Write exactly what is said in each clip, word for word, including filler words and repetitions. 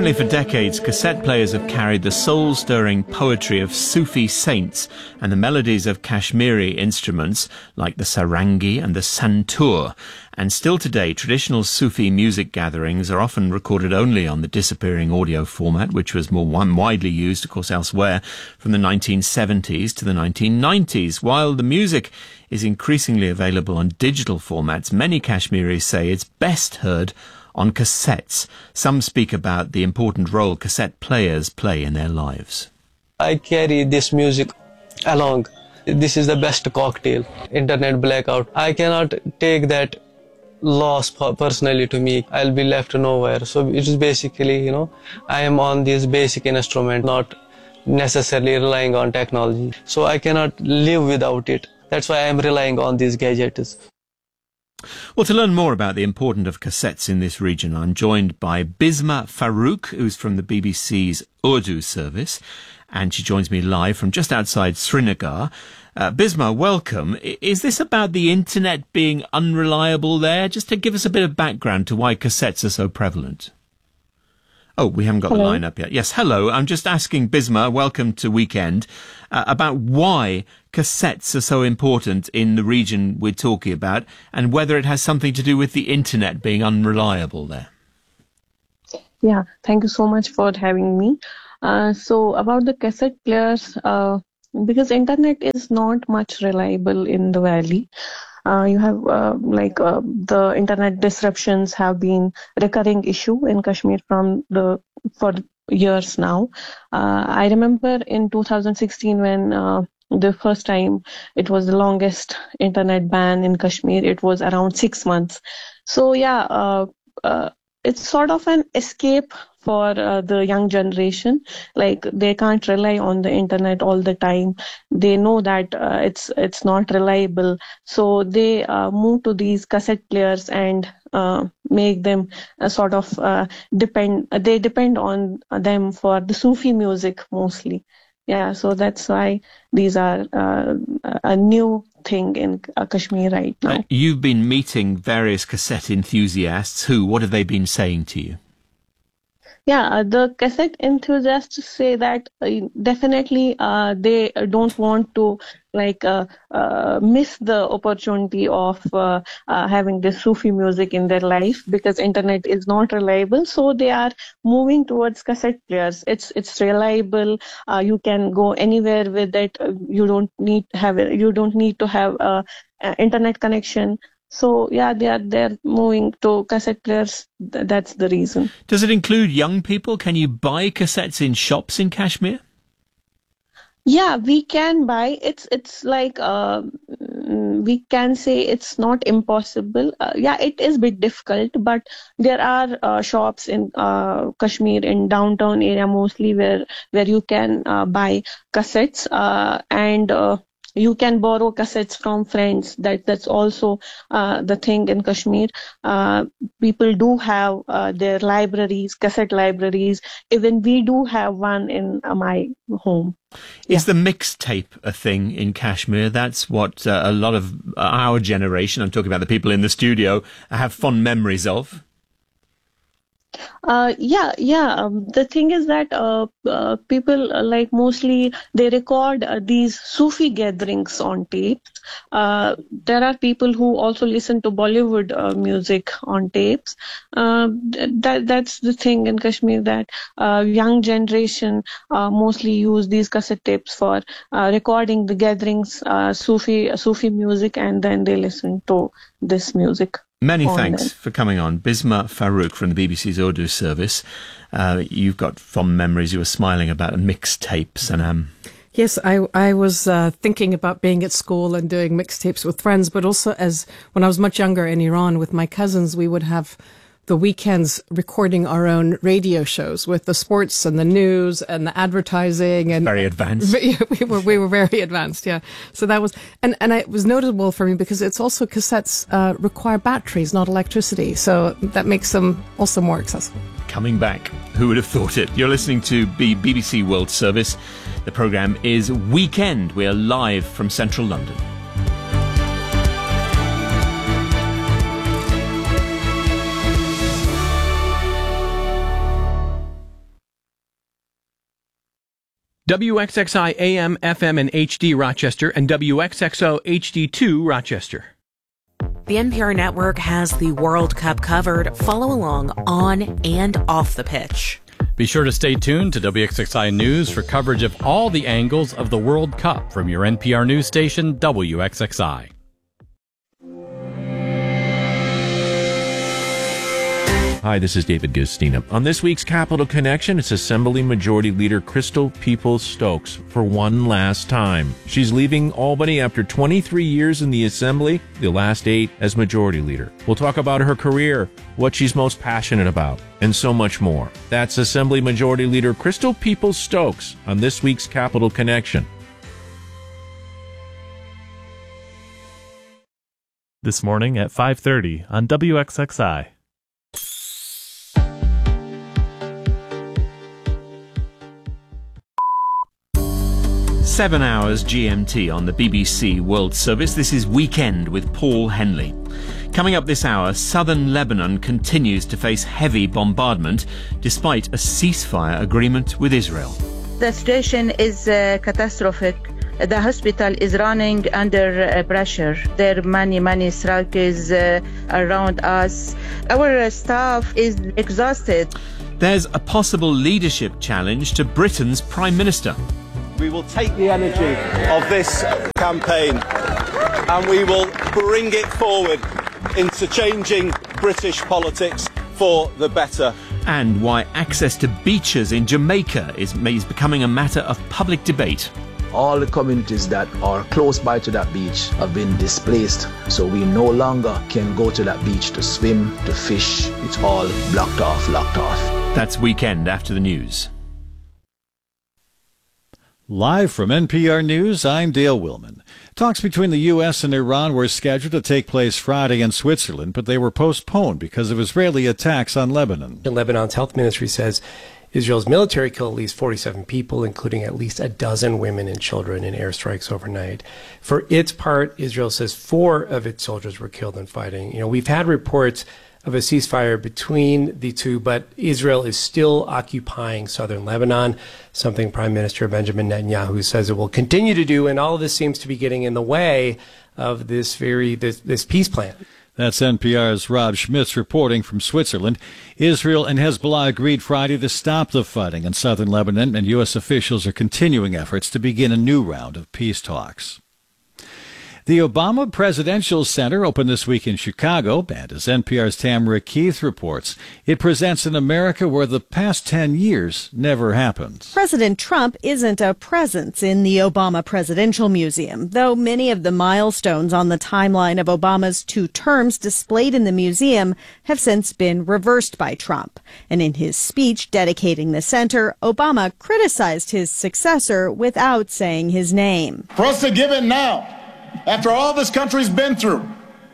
Apparently for decades, cassette players have carried the soul-stirring poetry of Sufi saints and the melodies of Kashmiri instruments like the sarangi and the santur. And still today, traditional Sufi music gatherings are often recorded only on the disappearing audio format, which was more widely used, of course, elsewhere from the nineteen seventies to the nineteen nineties. While the music is increasingly available on digital formats, many Kashmiris say it's best heard on cassettes. Some speak about the important role cassette players play in their lives. I carry this music along. This is the best cocktail. Internet blackout. I cannot take that loss personally to me. I'll be left nowhere. So it is basically, you know, I am on this basic instrument, not necessarily relying on technology. So I cannot live without it. That's why I am relying on these gadgets. Well, to learn more about the importance of cassettes in this region, I'm joined by Bisma Farooq, who's from the B B C's Urdu service, and she joins me live from just outside Srinagar. Uh, Bisma, welcome. Is this about the internet being unreliable there? Just to give us a bit of background to why cassettes are so prevalent. Oh, we haven't got hello. The line up yet. Yes, hello. I'm just asking Bisma, welcome to Weekend, uh, about why cassettes are so important in the region we're talking about and whether it has something to do with the internet being unreliable there. Yeah, thank you so much for having me. Uh, so about the cassette players, uh, because internet is not much reliable in the valley. Uh, you have uh, like uh, the internet disruptions have been recurring issue in Kashmir from the for years now. Uh, I remember in two thousand sixteen when uh, the first time it was the longest internet ban in Kashmir. It was around six months. So yeah, uh, uh, it's sort of an escape for uh, the young generation. Like they can't rely on the internet all the time. They know that uh, it's it's not reliable. So they uh, move to these cassette players and uh, make them uh, sort of uh, depend. They depend on them for the Sufi music mostly. Yeah, so that's why these are uh, a new thing in uh, Kashmir right now. Uh, you've been meeting various cassette enthusiasts. Who? What have they been saying to you? Yeah, uh, the cassette enthusiasts say that uh, definitely uh, they don't want to like uh, uh, miss the opportunity of uh, uh, having this Sufi music in their life because internet is not reliable. So they are moving towards cassette players. It's it's reliable. Uh, you can go anywhere with it. You don't need have you don't need to have a, a internet connection. So yeah, they are they're moving to cassette players. That's the reason. Does it include young people? Can you buy cassettes in shops in Kashmir? Yeah, we can buy. It's it's like uh, we can say it's not impossible. Uh, yeah, it is a bit difficult, but there are uh, shops in uh, Kashmir in downtown area mostly where where you can uh, buy cassettes uh, and. Uh, You can borrow cassettes from friends. That that's also uh, the thing in Kashmir. Uh, people do have uh, their libraries, cassette libraries. Even we do have one in uh, my home. Is yeah. the mixtape a thing in Kashmir? That's what uh, a lot of our generation, I'm talking about the people in the studio, have fond memories of. Uh, yeah, yeah. Um, the thing is that uh, uh, people uh, like mostly they record uh, these Sufi gatherings on tapes. Uh, there are people who also listen to Bollywood uh, music on tapes. Uh, that that's the thing in Kashmir that uh, young generation uh, mostly use these cassette tapes for uh, recording the gatherings, uh, Sufi Sufi music, and then they listen to this music. Many thanks for coming on. Bisma Farooq from the B B C's Urdu service. Uh, you've got fond memories. You were smiling about mixtapes and um. Yes, I I was uh, thinking about being at school and doing mixtapes with friends, but also as when I was much younger in Iran with my cousins, we would have the weekends recording our own radio shows with the sports and the news and the advertising and very advanced. We were we were very advanced, yeah. So that was and and it was notable for me because it's also cassettes uh, require batteries, not electricity, so that makes them also more accessible. Coming back, who would have thought it? You're listening to B B C World Service. The programme is Weekend. We are live from central London. W X X I A M, F M, and H D Rochester, and W X X O H D two Rochester. The N P R network has the World Cup covered. Follow along on and off the pitch. Be sure to stay tuned to W X X I News for coverage of all the angles of the World Cup from your N P R news station, W X X I. Hi, this is David Gustina. On this week's Capital Connection, it's Assembly Majority Leader Crystal Peoples-Stokes for one last time. She's leaving Albany after twenty-three years in the Assembly, the last eight as Majority Leader. We'll talk about her career, what she's most passionate about, and so much more. That's Assembly Majority Leader Crystal Peoples-Stokes on this week's Capital Connection. This morning at five thirty on W X X I. Seven hours G M T on the B B C World Service. This is Weekend with Paul Henley. Coming up this hour, southern Lebanon continues to face heavy bombardment despite a ceasefire agreement with Israel. The situation is uh, catastrophic. The hospital is running under uh, pressure. There are many, many strikers uh, around us. Our uh, staff is exhausted. There's a possible leadership challenge to Britain's Prime Minister. We will take the energy of this campaign and we will bring it forward into changing British politics for the better. And why access to beaches in Jamaica is, is becoming a matter of public debate. All the communities that are close by to that beach have been displaced, so we no longer can go to that beach to swim, to fish. It's all blocked off, locked off. That's Weekend after the news. Live from N P R News, I'm Dale Willman. Talks between the U S and Iran were scheduled to take place Friday in Switzerland, but they were postponed because of Israeli attacks on Lebanon. Lebanon's health ministry says Israel's military killed at least forty-seven people, including at least a dozen women and children in airstrikes overnight. For its part, Israel says four of its soldiers were killed in fighting. You know, we've had reports of a ceasefire between the two, but Israel is still occupying southern Lebanon, something Prime Minister Benjamin Netanyahu says it will continue to do, and all of this seems to be getting in the way of this very this, this peace plan. That's N P R's Rob Schmitz reporting from Switzerland. Israel and Hezbollah agreed Friday to stop the fighting in southern Lebanon, and U S officials are continuing efforts to begin a new round of peace talks. The Obama Presidential Center opened this week in Chicago, and as N P R's Tamara Keith reports, it presents an America where the past ten years never happened. President Trump isn't a presence in the Obama Presidential Museum, though many of the milestones on the timeline of Obama's two terms displayed in the museum have since been reversed by Trump. And in his speech dedicating the center, Obama criticized his successor without saying his name. For us to give it now, after all this country's been through,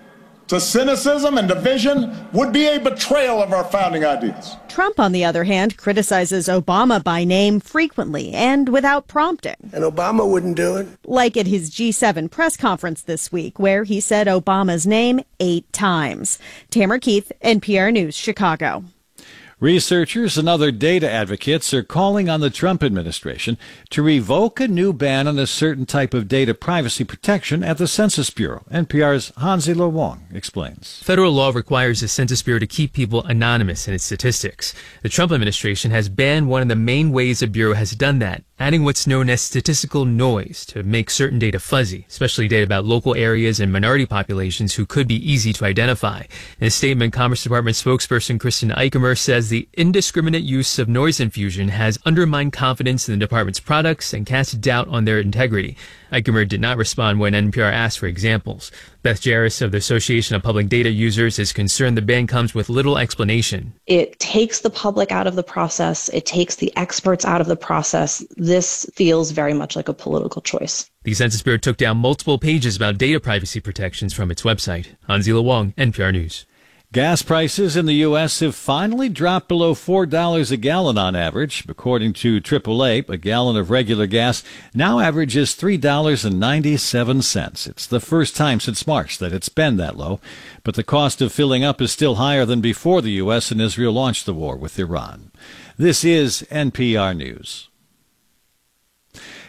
to cynicism and division would be a betrayal of our founding ideas. Trump, on the other hand, criticizes Obama by name frequently and without prompting. And Obama wouldn't do it. Like at his G seven press conference this week, where he said Obama's name eight times. Tamara Keith, N P R News, Chicago. Researchers and other data advocates are calling on the Trump administration to revoke a new ban on a certain type of data privacy protection at the Census Bureau. N P R's Hansi-Lo Wong explains. Federal law requires the Census Bureau to keep people anonymous in its statistics. The Trump administration has banned one of the main ways the Bureau has done that, adding what's known as statistical noise to make certain data fuzzy, especially data about local areas and minority populations who could be easy to identify. In a statement, Commerce Department spokesperson Kristen Eichemer says the indiscriminate use of noise infusion has undermined confidence in the department's products and cast doubt on their integrity. Eichemer did not respond when N P R asked for examples. Beth Jarris of the Association of Public Data Users is concerned the ban comes with little explanation. It takes the public out of the process. It takes the experts out of the process. This feels very much like a political choice. The Census Bureau took down multiple pages about data privacy protections from its website. Hansi-Lo Wong, N P R News. Gas prices in the U S have finally dropped below four dollars a gallon on average. According to triple A, a gallon of regular gas now averages three dollars and ninety-seven cents. It's the first time since March that it's been that low. But the cost of filling up is still higher than before the U S and Israel launched the war with Iran. This is N P R News.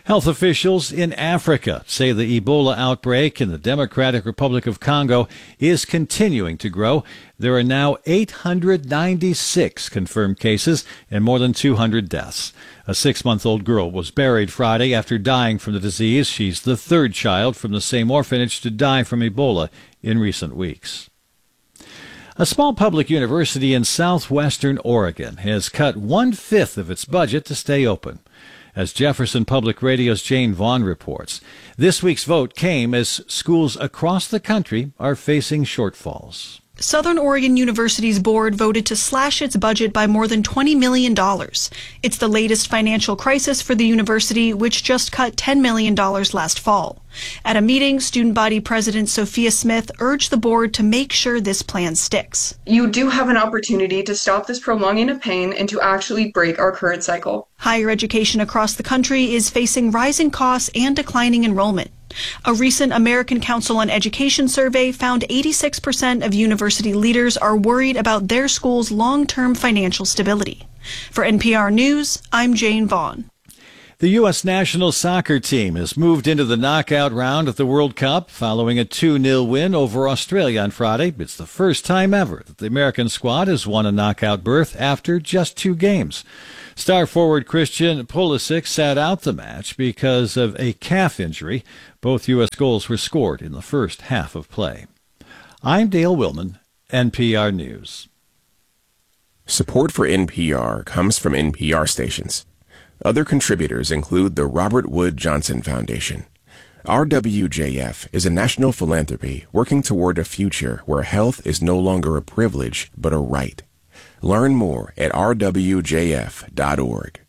Health officials in Africa say the Ebola outbreak in the Democratic Republic of Congo is continuing to grow. There are now eight hundred ninety-six confirmed cases and more than two hundred deaths. A six-month-old girl was buried Friday after dying from the disease. She's the third child from the same orphanage to die from Ebola in recent weeks. A small public university in southwestern Oregon has cut one-fifth of its budget to stay open. As Jefferson Public Radio's Jane Vaughn reports, this week's vote came as schools across the country are facing shortfalls. Southern Oregon University's board voted to slash its budget by more than twenty million dollars. It's the latest financial crisis for the university, which just cut ten million dollars last fall. At a meeting, student body president Sophia Smith urged the board to make sure this plan sticks. You do have an opportunity to stop this prolonging of pain and to actually break our current cycle. Higher education across the country is facing rising costs and declining enrollment. A recent American Council on Education survey found eighty-six percent of university leaders are worried about their school's long-term financial stability. For N P R News, I'm Jane Vaughn. The U S national soccer team has moved into the knockout round of the World Cup following a two nil win over Australia on Friday. It's the first time ever that the American squad has won a knockout berth after just two games. Star forward Christian Pulisic sat out the match because of a calf injury. Both U S goals were scored in the first half of play. I'm Dale Willman, N P R News. Support for N P R comes from N P R stations. Other contributors include the Robert Wood Johnson Foundation. R W J F is a national philanthropy working toward a future where health is no longer a privilege but a right. Learn more at r w j f dot org.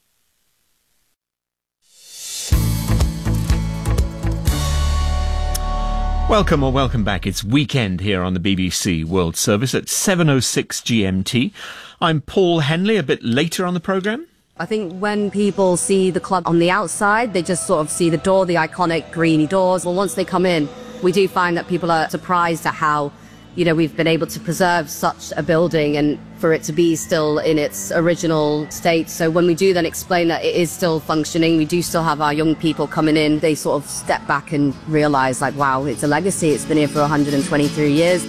Welcome or welcome back. It's weekend here on the B B C World Service at seven oh six G M T. I'm Paul Henley, a bit later on the programme. I think when people see the club on the outside, they just sort of see the door, the iconic greeny doors. Well, once they come in, we do find that people are surprised at how, you know, we've been able to preserve such a building and for it to be still in its original state. So when we do then explain that it is still functioning, we do still have our young people coming in, they sort of step back and realise, like, wow, it's a legacy. It's been here for one hundred twenty-three years.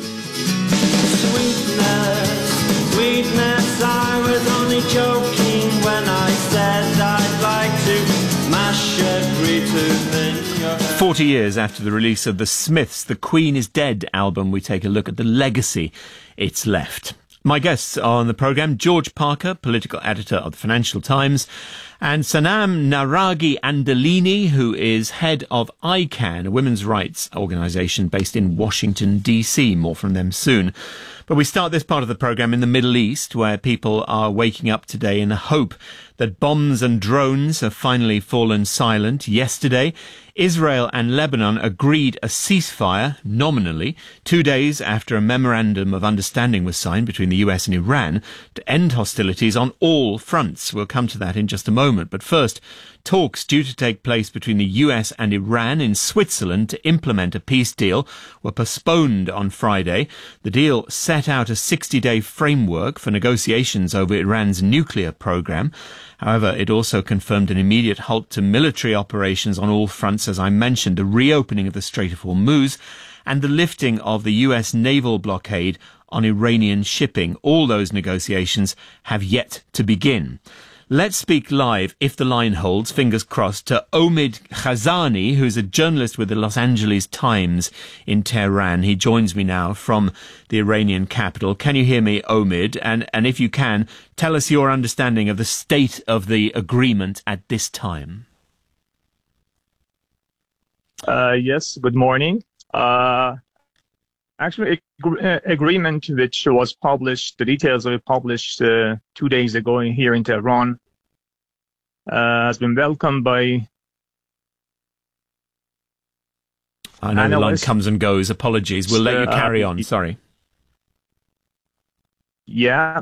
Sweetness, sweetness, I was only joking when I said I'd like to mash every tooth in your head. Forty years after the release of the Smiths' The Queen is Dead album, we take a look at the legacy it's left. My guests on the programme, George Parker, political editor of the Financial Times, and Sanam Naragi Andalini, who is head of I CAN, a women's rights organisation based in Washington, D C. More from them soon. But we start this part of the programme in the Middle East, where people are waking up today in the hope that bombs and drones have finally fallen silent. Yesterday, Israel and Lebanon agreed a ceasefire, nominally, two days after a memorandum of understanding was signed between the U S and Iran to end hostilities on all fronts. We'll come to that in just a moment. But first, talks due to take place between the U S and Iran in Switzerland to implement a peace deal were postponed on Friday. The deal set out a sixty-day framework for negotiations over Iran's nuclear program. However, it also confirmed an immediate halt to military operations on all fronts, as I mentioned, the reopening of the Strait of Hormuz and the lifting of the U S naval blockade on Iranian shipping. All those negotiations have yet to begin. Let's speak live, if the line holds, fingers crossed, to Omid Khazani, who's a journalist with the Los Angeles Times in Tehran. He joins me now from the Iranian capital. Can you hear me, Omid? And, and if you can, tell us your understanding of the state of the agreement at this time. Uh, yes, good morning. Uh, actually, ag- agreement which was published, the details were published uh, two days ago here in Tehran, uh, has been welcomed by I know the line comes and goes. Apologies. We'll let you carry on. Sorry. Yeah.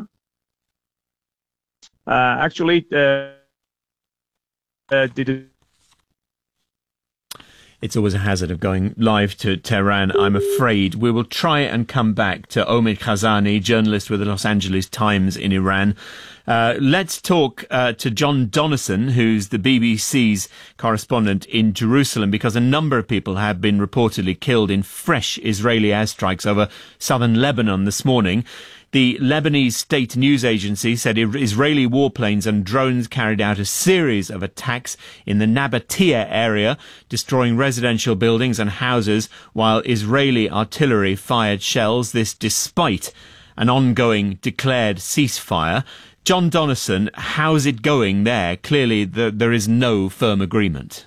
Uh, actually, uh, uh, did It's always a hazard of going live to Tehran, I'm afraid. We will try and come back to Omid Khazani, journalist with the Los Angeles Times in Iran. Uh, let's talk uh, to John Donnison, who's the B B C's correspondent in Jerusalem, because a number of people have been reportedly killed in fresh Israeli airstrikes over southern Lebanon this morning. The Lebanese state news agency said Israeli warplanes and drones carried out a series of attacks in the Nabatea area, destroying residential buildings and houses, while Israeli artillery fired shells, this despite an ongoing declared ceasefire. John Donnison, how's it going there? Clearly the, there is no firm agreement.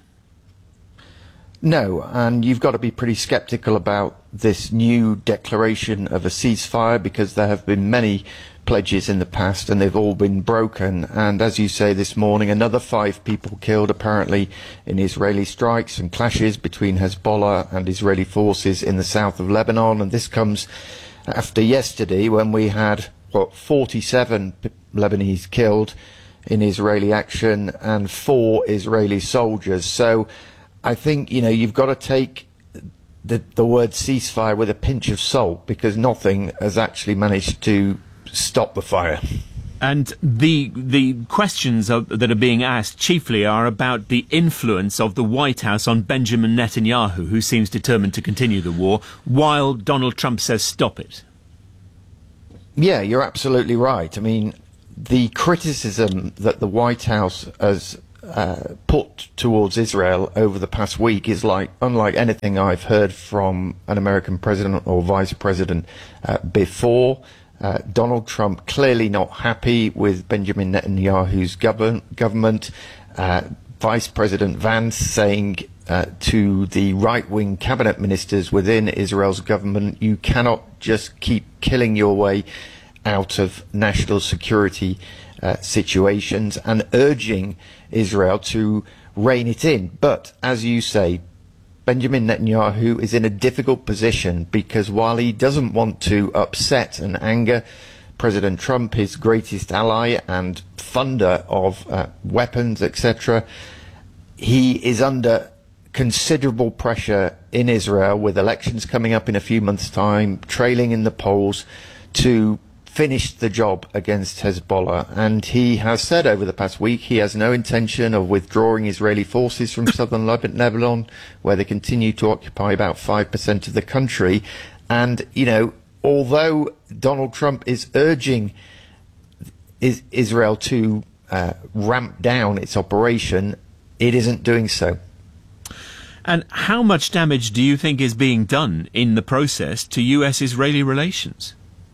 No, and you've got to be pretty sceptical about this new declaration of a ceasefire, because there have been many pledges in the past and they've all been broken. And as you say, this morning another five people killed apparently in Israeli strikes and clashes between Hezbollah and Israeli forces in the south of Lebanon. And this comes after yesterday, when we had what forty-seven Lebanese killed in Israeli action and four Israeli soldiers. So I think, you know, you've got to take the, the word ceasefire with a pinch of salt, because nothing has actually managed to stop the fire. And the the questions of, that are being asked chiefly are about the influence of the White House on Benjamin Netanyahu, who seems determined to continue the war, while Donald Trump says stop it. Yeah, you're absolutely right. I mean, the criticism that the White House has Uh, put towards Israel over the past week is like unlike anything I've heard from an American president or vice president uh, before. Uh, Donald Trump clearly not happy with Benjamin Netanyahu's govern government. Uh, Vice President Vance saying uh, to the right-wing cabinet ministers within Israel's government, you cannot just keep killing your way out of national security uh, situations, and urging Israel to rein it in. But, as you say, Benjamin Netanyahu is in a difficult position, because while he doesn't want to upset and anger President Trump, his greatest ally and funder of uh, weapons, et cetera, he is under considerable pressure in Israel, with elections coming up in a few months' time, trailing in the polls, to finish the job against Hezbollah. And he has said over the past week he has no intention of withdrawing Israeli forces from southern Lebanon, where they continue to occupy about five percent of the country. And, you know, although Donald Trump is urging is Israel to uh, ramp down its operation, it isn't doing so. And how much damage do you think is being done in the process to U S-Israeli relations?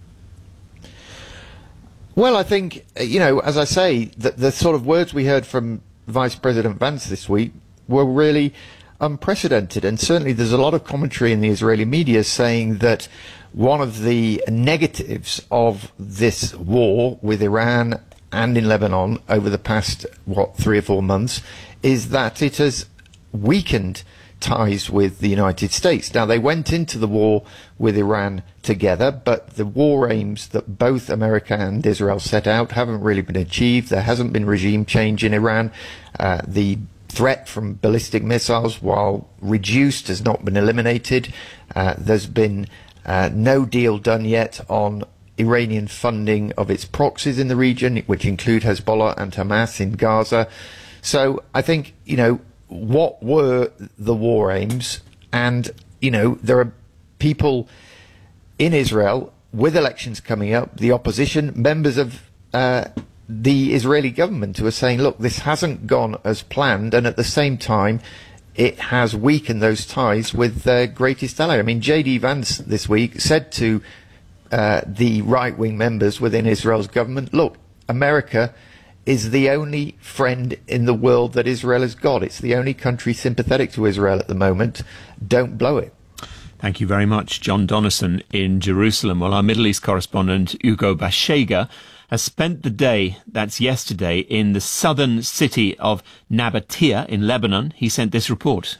Well, I think, you know, as I say, the, the sort of words we heard from Vice President Vance this week were really unprecedented. And certainly there's a lot of commentary in the Israeli media saying that one of the negatives of this war with Iran and in Lebanon over the past, what, three or four months, is that it has weakened ties with the United States. Now, they went into the war with Iran together, but the war aims that both America and Israel set out haven't really been achieved. There hasn't been regime change in Iran. Uh, the threat from ballistic missiles, while reduced, has not been eliminated. Uh, there's been uh, no deal done yet on Iranian funding of its proxies in the region, which include Hezbollah and Hamas in Gaza. So I think, you know, what were the war aims? And, you know, there are people in Israel with elections coming up, the opposition, members of uh, the Israeli government, who are saying, look, this hasn't gone as planned, and at the same time it has weakened those ties with their greatest ally. I mean, J D Vance this week said to uh, the right-wing members within Israel's government, look, America is the only friend in the world that Israel has got. It's the only country sympathetic to Israel at the moment. Don't blow it. Thank you very much, John Donnison in Jerusalem. Well, our Middle East correspondent, Ugo Bashega, has spent the day, that's yesterday, in the southern city of Nabatea in Lebanon. He sent this report.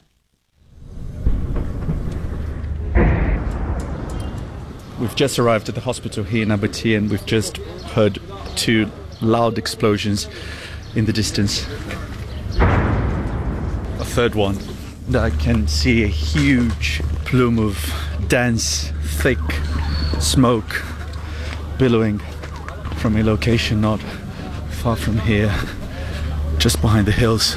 We've just arrived at the hospital here in Nabatea, and we've just heard two loud explosions in the distance. A third one I can see a huge plume of dense, thick smoke billowing from a location not far from here, just behind the hills.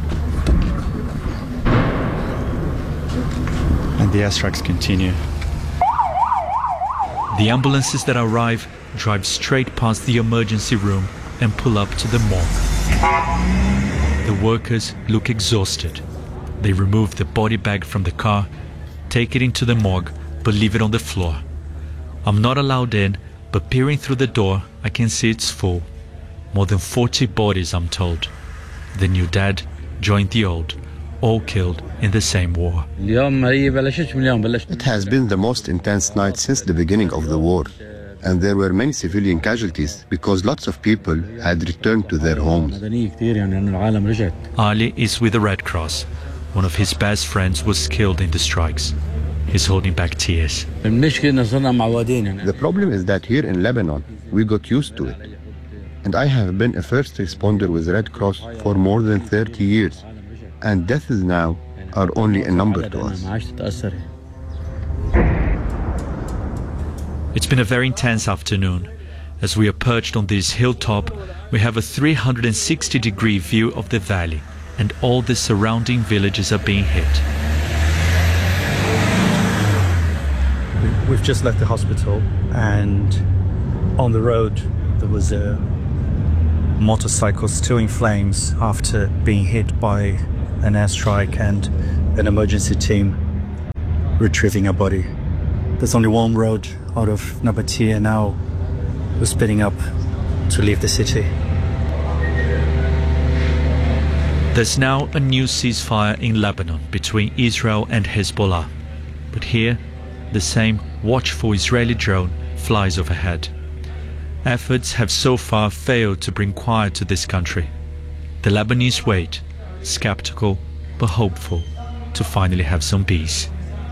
And the airstrikes continue. The ambulances that arrive drive straight past the emergency room and pull up to the morgue. The workers look exhausted. They remove the body bag from the car, take it into the morgue, but leave it on the floor. I'm not allowed in, but peering through the door, I can see it's full. More than forty bodies, I'm told. The new dead joined the old, all killed in the same war. It has been the most intense night since the beginning of the war, and there were many civilian casualties because lots of people had returned to their homes. Ali is with the Red Cross. One of his best friends was killed in the strikes. He's holding back tears. The problem is that here in Lebanon, we got used to it. And I have been a first responder with Red Cross for more than thirty years. And deaths now are only a number to us. It's been a very intense afternoon. As we are perched on this hilltop, we have a three hundred sixty degree view of the valley, and all the surrounding villages are being hit. We've just left the hospital, and on the road there was a motorcycle still in flames after being hit by an airstrike, and an emergency team retrieving a body. There's only one road out of Nabatea now. We're speeding up to leave the city. There's now a new ceasefire in Lebanon between Israel and Hezbollah. But here, the same watchful Israeli drone flies overhead. Efforts have so far failed to bring quiet to this country. The Lebanese wait, skeptical but hopeful, to finally have some peace.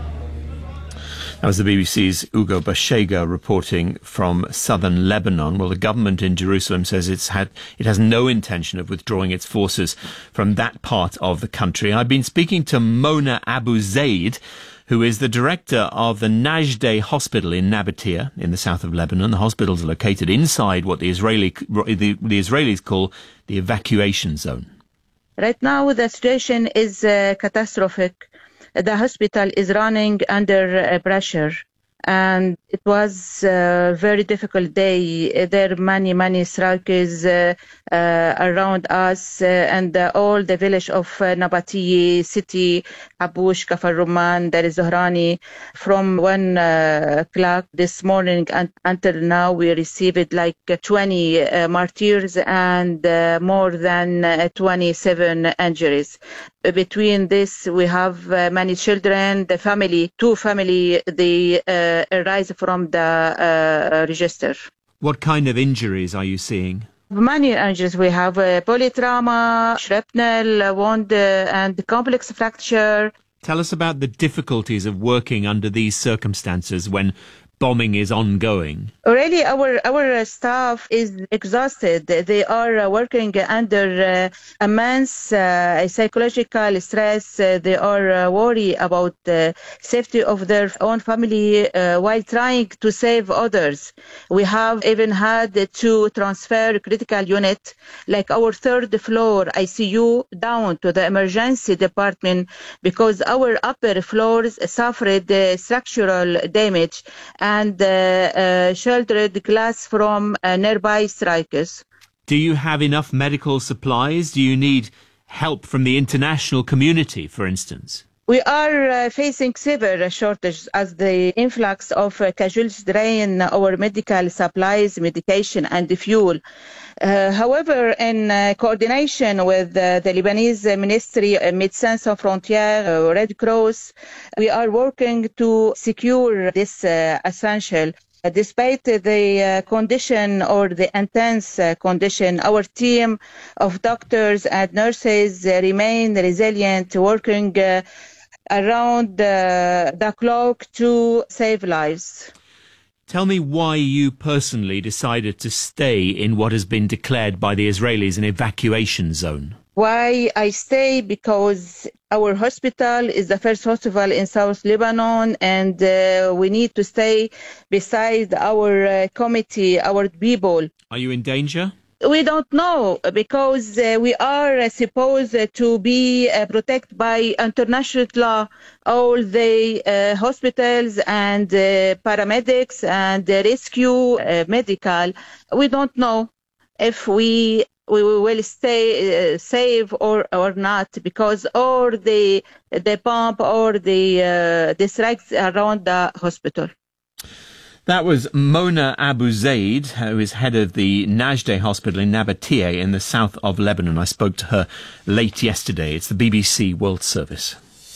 That was the B B C's Ugo Bashega reporting from southern Lebanon. Well, the government in Jerusalem says it's had, it has no intention of withdrawing its forces from that part of the country. I've been speaking to Mona Abu Zaid, who is the director of the Najdeh Hospital in Nabatea, in the south of Lebanon. The hospital is located inside what the Israeli the, the Israelis call the evacuation zone. Right now, the situation is uh, catastrophic. The hospital is running under uh, pressure, and it was a very difficult day. There are many, many strikers uh, uh, around us, uh, and uh, all the village of uh, Nabatea city, Abush, Kafar Ruman, there is Zohrani. From one uh, o'clock this morning and until now, we received like twenty uh, martyrs and uh, more than uh, twenty-seven injuries. Between this, we have uh, many children, the family, two family, they uh, arise from the uh, register. What kind of injuries are you seeing? Many injuries. We have uh, polytrauma, shrapnel, wound, uh, and complex fracture. Tell us about the difficulties of working under these circumstances when bombing is ongoing. Really, our our staff is exhausted. They are working under uh, immense uh, psychological stress. Uh, they are uh, worried about the safety of their own family uh, while trying to save others. We have even had to transfer critical unit, like our third floor I C U, down to the emergency department because our upper floors suffered uh, structural damage and uh, uh, sheltered glass from uh, nearby strikers. Do you have enough medical supplies? Do you need help from the international community, for instance? We are uh, facing severe shortages as the influx of uh, casualties drain our medical supplies, medication and fuel. Uh, however, in uh, coordination with uh, the Lebanese Ministry of Médecins Sans Frontières, uh, Red Cross, we are working to secure this uh, essential. Uh, despite the uh, condition or the intense uh, condition, our team of doctors and nurses uh, remain resilient, working uh, around uh, the clock to save lives. Tell me why you personally decided to stay in what has been declared by the Israelis an evacuation zone. Why I stay? Because Our hospital is the first hospital in South Lebanon, and uh, we need to stay beside our uh, committee, our people. Are you in danger? We don't know, because uh, we are uh, supposed uh, to be uh, protected by international law, all the uh, hospitals and uh, paramedics and uh, rescue uh, medical. We don't know if we we will stay uh, safe or or not, because all the the bomb or the uh, the strikes around the hospital. That was Mona Abu Zaid, who is head of the Najdeh Hospital in Nabatea in the south of Lebanon. I spoke to her late yesterday. It's the B B C World Service.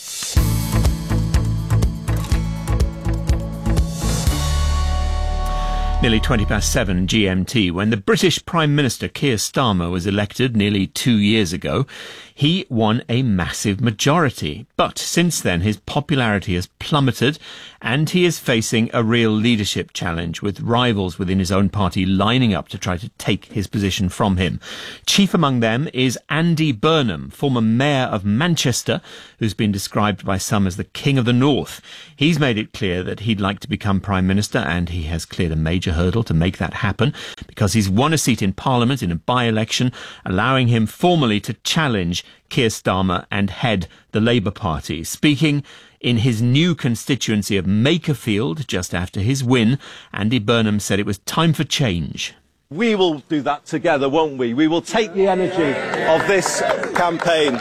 Nearly twenty past seven G M T. When the British Prime Minister Keir Starmer was elected nearly two years ago, he won a massive majority. But since then, his popularity has plummeted, and he is facing a real leadership challenge, with rivals within his own party lining up to try to take his position from him. Chief among them is Andy Burnham, former mayor of Manchester, who's been described by some as the King of the North. He's made it clear that he'd like to become Prime Minister, and he has cleared a major hurdle to make that happen, because he's won a seat in Parliament in a by-election, allowing him formally to challenge Keir Starmer and head the Labour Party. Speaking in his new constituency of Makerfield just after his win, Andy Burnham said it was time for change. We will do that together, won't we? We will take the energy of this campaign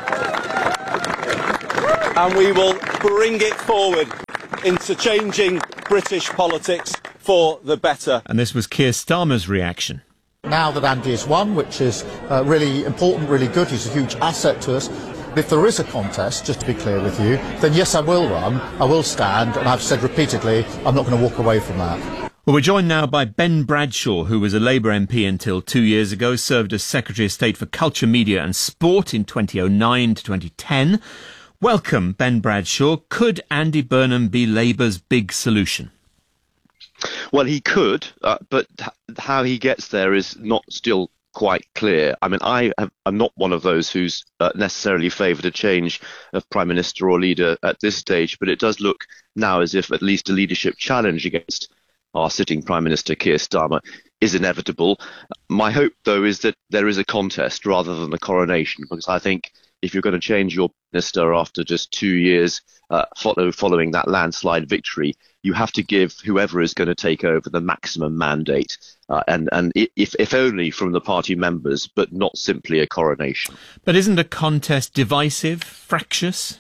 and we will bring it forward into changing British politics for the better. And this was Keir Starmer's reaction. Now that Andy has won, which is uh, really important, really good, he's a huge asset to us. If there is a contest, just to be clear with you, then yes, I will run, I will stand, and I've said repeatedly, I'm not going to walk away from that. Well, we're joined now by Ben Bradshaw, who was a Labour M P until two years ago, served as Secretary of State for Culture, Media and Sport in twenty oh nine to twenty ten. Welcome, Ben Bradshaw. Could Andy Burnham be Labour's big solution? Well, he could, uh, but how he gets there is not still quite clear. I mean, I have, I'm not one of those who's uh, necessarily favoured a change of Prime Minister or leader at this stage, but it does look now as if at least a leadership challenge against our sitting Prime Minister Keir Starmer is inevitable. My hope, though, is that there is a contest rather than a coronation, because I think if you're going to change your minister after just two years uh, follow, following that landslide victory, you have to give whoever is going to take over the maximum mandate, uh, and, and if, if only from the party members, but not simply a coronation. But isn't a contest divisive, fractious?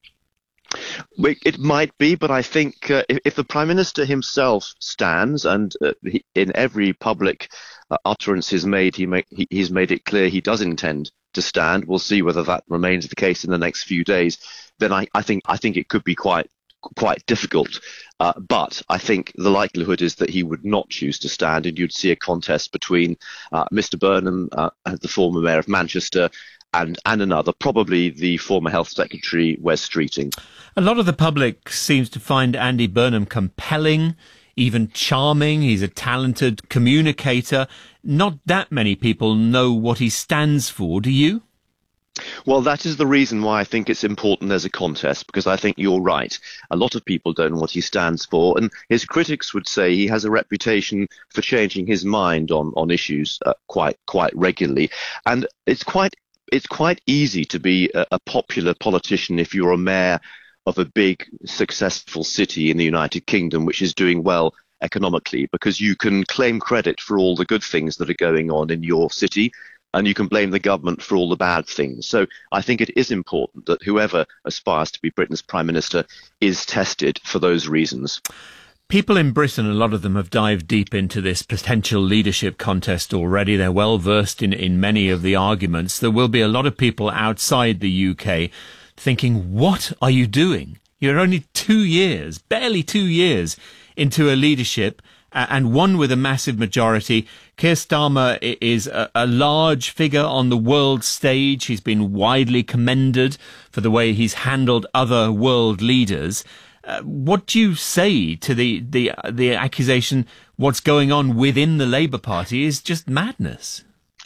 It might be, but I think uh, if, if the Prime Minister himself stands, and uh, he, in every public uh, utterance he's made, he make, he, he's made it clear he does intend to stand. We'll see whether that remains the case in the next few days. Then I, I think I think it could be quite quite difficult. Uh, but I think the likelihood is that he would not choose to stand, and you'd see a contest between uh, Mister Burnham, uh, the former mayor of Manchester, and, and another, probably the former Health Secretary, Wes Streeting. A lot of the public seems to find Andy Burnham compelling, even charming. He's a talented communicator. Not that many people know what he stands for, do you? Well, that is the reason why I think it's important there's a contest, because I think you're right. A lot of people don't know what he stands for, and his critics would say he has a reputation for changing his mind on, on issues uh, quite quite regularly. And it's quite it's quite easy to be a, a popular politician if you're a mayor of a big, successful city in the United Kingdom, which is doing well economically, because you can claim credit for all the good things that are going on in your city, and you can blame the government for all the bad things. So I think it is important that whoever aspires to be Britain's Prime Minister is tested for those reasons. People in Britain, a lot of them have dived deep into this potential leadership contest already. They're well versed in, in many of the arguments. There will be a lot of people outside the U K thinking, what are you doing? You're only two years, barely two years into a leadership, uh, and one with a massive majority. Keir Starmer is a, a large figure on the world stage. He's been widely commended for the way he's handled other world leaders. Uh, what do you say to the, the, the accusation what's going on within the Labour Party is just madness?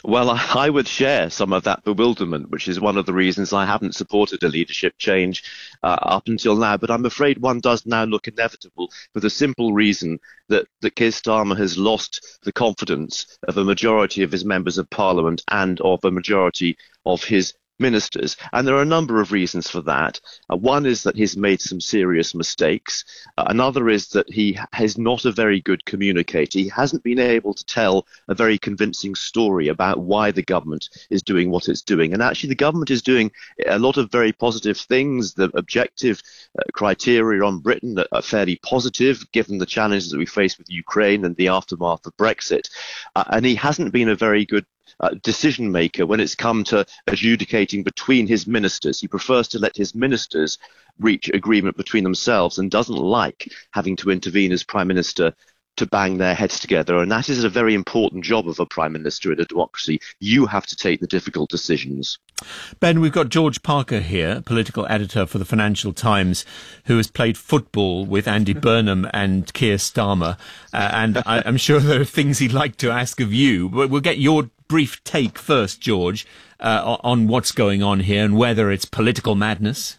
Well, I, I would share some of that bewilderment, which is one of the reasons I haven't supported a leadership change uh, up until now. But I'm afraid one does now look inevitable for the simple reason that, that Keir Starmer has lost the confidence of a majority of his members of parliament and of a majority of his ministers. And there are a number of reasons for that. Uh, one is that he's made some serious mistakes. Uh, another is that he is not a very good communicator. He hasn't been able to tell a very convincing story about why the government is doing what it's doing. And actually, the government is doing a lot of very positive things. The objective uh, criteria on Britain are fairly positive, given the challenges that we face with Ukraine and the aftermath of Brexit. Uh, and he hasn't been a very good Uh, decision maker when it's come to adjudicating between his ministers. He prefers to let his ministers reach agreement between themselves and doesn't like having to intervene as Prime Minister to bang their heads together. And that is a very important job of a Prime Minister in a democracy. You have to take the difficult decisions. Ben, we've got George Parker here, political editor for the Financial Times, who has played football with Andy Burnham and Keir Starmer. Uh, and I, I'm sure there are things he'd like to ask of you, but we'll get your brief take first, George, uh, on what's going on here and whether it's political madness.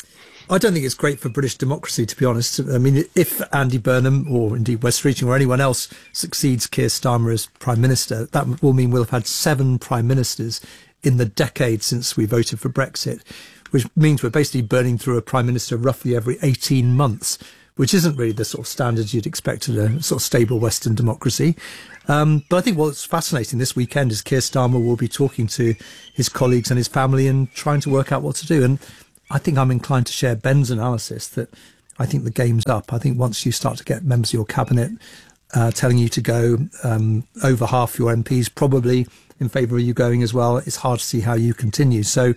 I don't think it's great for British democracy, to be honest. I mean, if Andy Burnham or indeed West Streeting or anyone else succeeds Keir Starmer as Prime Minister, that will mean we'll have had seven Prime Ministers in the decade since we voted for Brexit, which means we're basically burning through a Prime Minister roughly every eighteen months, which isn't really the sort of standards you'd expect in a sort of stable Western democracy. Um, but I think what's fascinating this weekend is Keir Starmer will be talking to his colleagues and his family and trying to work out what to do. And I think I'm inclined to share Ben's analysis that I think the game's up. I think once you start to get members of your cabinet uh, telling you to go, um, over half your M Ps probably in favour of you going as well, it's hard to see how you continue. So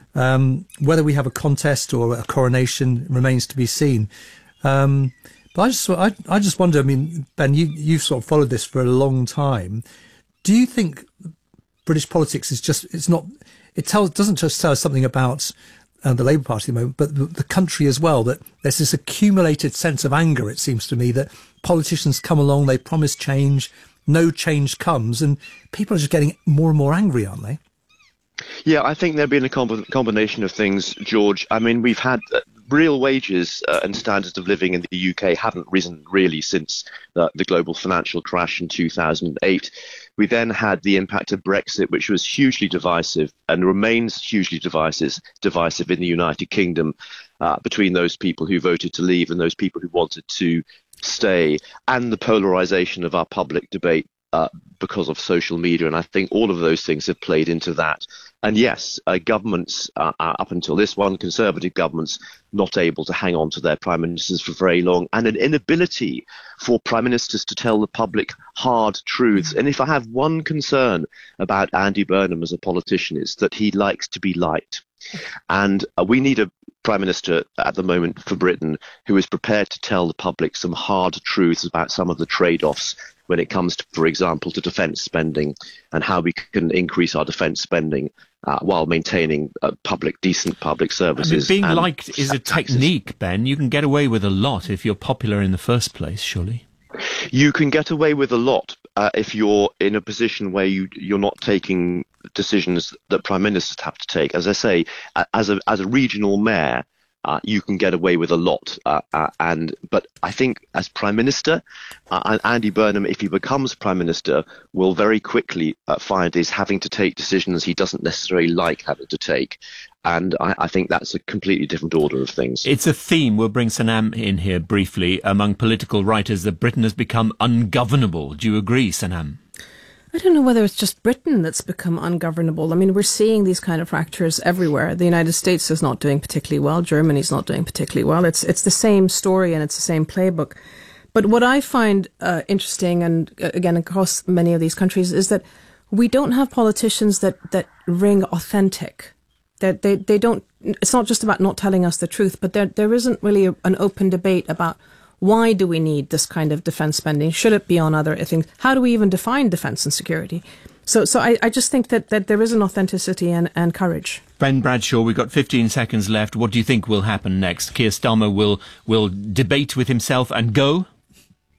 um, whether we have a contest or a coronation remains to be seen. Um, but I just, I, I just wonder, I mean, Ben, you, you've sort of followed this for a long time. Do you think British politics is just, it's not, it tells, doesn't just tell us something about uh, the Labour Party at the moment, but the, the country as well, that there's this accumulated sense of anger, it seems to me, that politicians come along, they promise change, no change comes, and people are just getting more and more angry, aren't they? Yeah, I think there've been a com- combination of things, George. I mean, we've had uh, real wages uh, and standards of living in the U K haven't risen really since uh, the global financial crash in two thousand eight. We then had the impact of Brexit, which was hugely divisive and remains hugely divisive, divisive in the United Kingdom uh, between those people who voted to leave and those people who wanted to stay, and the polarisation of our public debate Uh, because of social media. And I think all of those things have played into that. And yes, uh, governments, uh, uh, up until this one, Conservative governments, not able to hang on to their prime ministers for very long, and an inability for prime ministers to tell the public hard truths. And if I have one concern about Andy Burnham as a politician, it's that he likes to be liked. And uh, we need a Prime Minister at the moment for Britain who is prepared to tell the public some hard truths about some of the trade-offs when it comes to, for example, to defence spending and how we can increase our defence spending uh, while maintaining uh, public, decent public services. I mean, being liked is a technique, Ben. You can get away with a lot if you're popular in the first place, surely. You can get away with a lot uh, if you're in a position where you, you're not taking decisions that prime ministers have to take. As I say, uh, as a as a regional mayor, uh, you can get away with a lot. Uh, uh, and but I think as prime minister, uh, Andy Burnham, if he becomes prime minister, will very quickly uh, find he's having to take decisions he doesn't necessarily like having to take. And I, I think that's a completely different order of things. It's a theme. We'll bring Sanam in here briefly among political writers that Britain has become ungovernable. Do you agree, Sanam? I don't know whether it's just Britain that's become ungovernable. I mean, we're seeing these kind of fractures everywhere. The United States is not doing particularly well. Germany's not doing particularly well. It's it's the same story and it's the same playbook. But what I find uh, interesting, and uh, again, across many of these countries, is that we don't have politicians that, that ring authentic. That they, they don't, it's not just about not telling us the truth, but there there isn't really a, an open debate about why do we need this kind of defence spending? Should it be on other things? How do we even define defence and security? So so I, I just think that, that there is an authenticity and, and courage. Ben Bradshaw, we've got fifteen seconds left. What do you think will happen next? Keir Starmer will will debate with himself and go?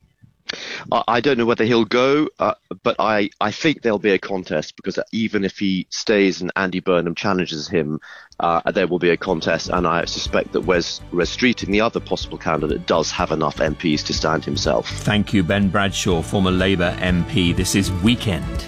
I don't know whether he'll go, uh, but I, I think there'll be a contest, because even if he stays and Andy Burnham challenges him, uh, there will be a contest, and I suspect that Wes, Wes Streeting, the other possible candidate, does have enough M Ps to stand himself. Thank you, Ben Bradshaw, former Labour M P. This is Weekend.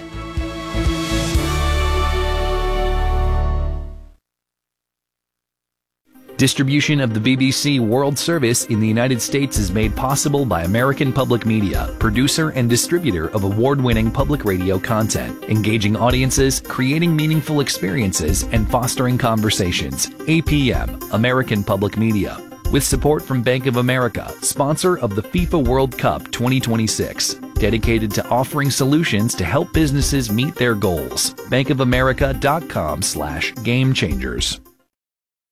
Distribution of the B B C World Service in the United States is made possible by American Public Media, producer and distributor of award-winning public radio content, engaging audiences, creating meaningful experiences, and fostering conversations. A P M, American Public Media. With support from Bank of America, sponsor of the FIFA World Cup twenty twenty-six. Dedicated to offering solutions to help businesses meet their goals. bankofamerica.com slash game changers.